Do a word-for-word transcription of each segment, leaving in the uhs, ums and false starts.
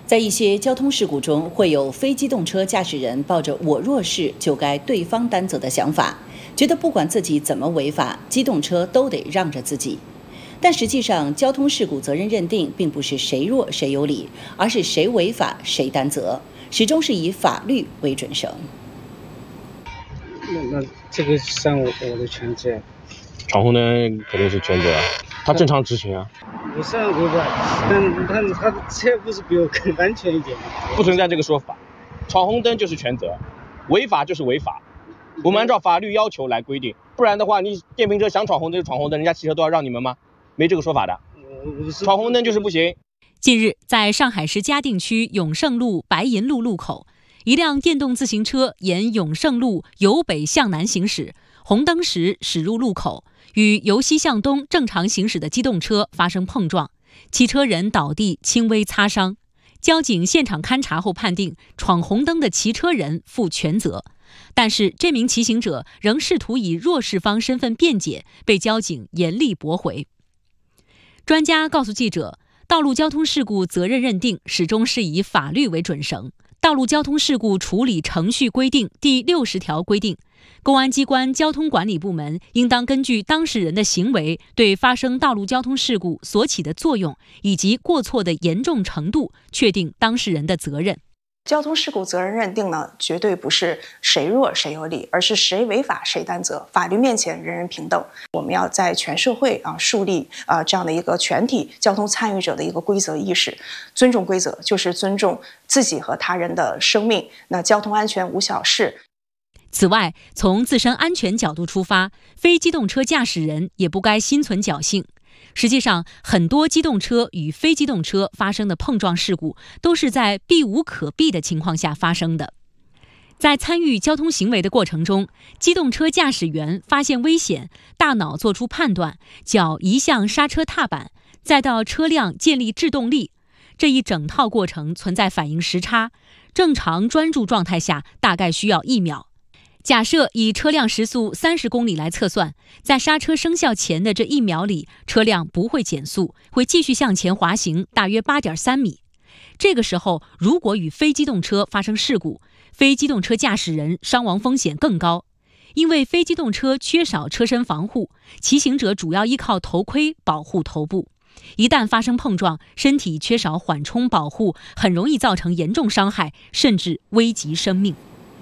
在一些交通事故中，会有非机动车驾驶人抱着“我若是就该对方担责”的想法，觉得不管自己怎么违法，机动车都得让着自己。但实际上，交通事故责任认定并不是谁弱谁有理，而是谁违法谁担责，始终是以法律为准绳。 那那这个算我我的全责。 闯红灯肯定是全责，他正常执行啊。 我虽然违法，但但他的车不是比我更安全一点吗？ 不存在这个说法，闯红灯就是全责，违法就是违法。我们按照法律要求来规定，不然的话，你电瓶车想闯红灯就闯红灯，人家汽车都要让你们吗？没这个说法的。闯红灯就是不行。 近日，在上海市嘉定区永胜路白银路路口，一辆电动自行车沿永胜路由北向南行驶，红灯时驶入路口，与由西向东正常行驶的机动车发生碰撞，骑车人倒地轻微擦伤。交警现场勘查后判定，闯红灯的骑车人负全责。但是这名骑行者仍试图以弱势方身份辩解，被交警严厉驳回。专家告诉记者，道路交通事故责任认定始终是以法律为准绳。道路交通事故处理程序规定第六十条规定，公安机关交通管理部门应当根据当事人的行为对发生道路交通事故所起的作用以及过错的严重程度，确定当事人的责任。 交通事故责任认定呢，绝对不是谁弱谁有理，而是谁违法谁担责。法律面前人人平等。我们要在全社会啊树立啊这样的一个全体交通参与者的一个规则意识。尊重规则就是尊重自己和他人的生命。那交通安全无小事。 此外，从自身安全角度出发，非机动车驾驶人也不该心存侥幸。实际上，很多机动车与非机动车发生的碰撞事故都是在避无可避的情况下发生的。在参与交通行为的过程中，机动车驾驶员发现危险，大脑做出判断，脚移向刹车踏板，再到车辆建立制动力，这一整套过程存在反应时差，正常专注状态下大概需要一秒。假设以车辆时速三十公里来测算，在刹车生效前的这一秒里，车辆不会减速，会继续向前滑行大约 八点三米。这个时候，如果与非机动车发生事故，非机动车驾驶人伤亡风险更高。因为非机动车缺少车身防护，骑行者主要依靠头盔保护头部。一旦发生碰撞，身体缺少缓冲保护，很容易造成严重伤害，甚至危及生命。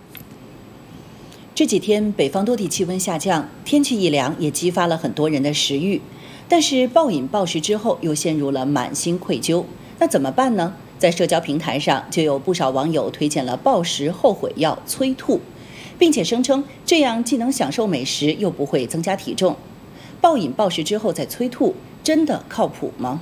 这几天北方多地气温下降，天气一凉也激发了很多人的食欲，但是暴饮暴食之后又陷入了满心愧疚，那怎么办呢？在社交平台上就有不少网友推荐了暴食后悔药催吐，并且声称这样既能享受美食又不会增加体重。暴饮暴食之后再催吐，真的靠谱吗？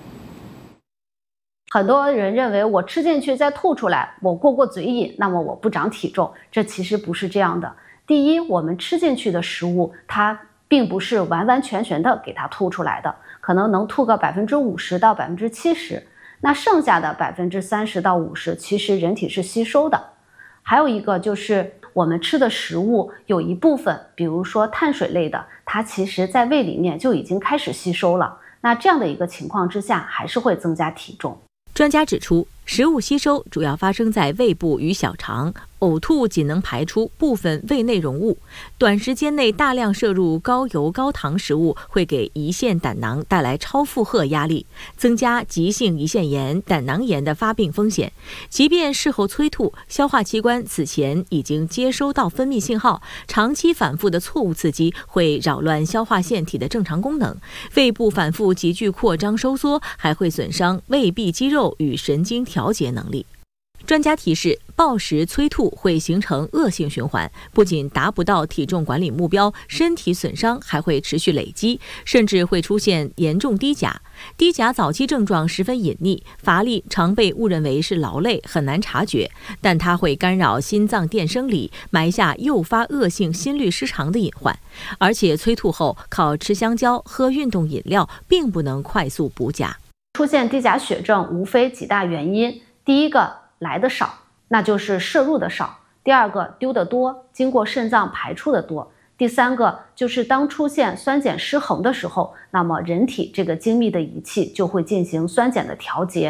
很多人认为我吃进去再吐出来，我过过嘴瘾，那么我不长体重，这其实不是这样的。第一，我们吃进去的食物它并不是完完全全的给它吐出来的，可能能吐个百分之五十到百分之七十，那剩下的百分之三十到五十，其实人体是吸收的。还有一个就是我们吃的食物有一部分，比如说碳水类的，它其实在胃里面就已经开始吸收了。那这样的一个情况之下，还是会增加体重。 专家指出，食物吸收主要发生在胃部与小肠，呕吐仅能排出部分胃内容物。短时间内大量摄入高油高糖食物会给胰腺胆囊带来超负荷压力，增加急性胰腺炎、胆囊炎的发病风险。即便事后催吐，消化器官此前已经接收到分泌信号，长期反复的错误刺激会扰乱消化腺体的正常功能。胃部反复急剧扩张收缩，还会损伤胃壁肌肉与神经调节能力。专家提示，暴食催吐会形成恶性循环，不仅达不到体重管理目标，身体损伤还会持续累积，甚至会出现严重低钾。低钾早期症状十分隐匿，乏力常被误认为是劳累，很难察觉，但它会干扰心脏电生理，埋下诱发恶性心律失常的隐患。而且催吐后靠吃香蕉、喝运动饮料并不能快速补钾。 出现低钾血症无非几大原因，第一个来的少，那就是摄入的少；第二个丢得多，经过肾脏排出的多；第三个就是当出现酸碱失衡的时候，那么人体这个精密的仪器就会进行酸碱的调节。